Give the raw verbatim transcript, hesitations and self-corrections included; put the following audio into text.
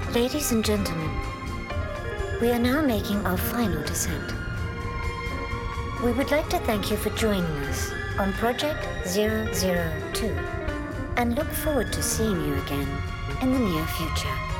Ladies and gentlemen, we are now making our final descent. We would like to thank you for joining us on Project zero zero two and look forward to seeing you again in the near future.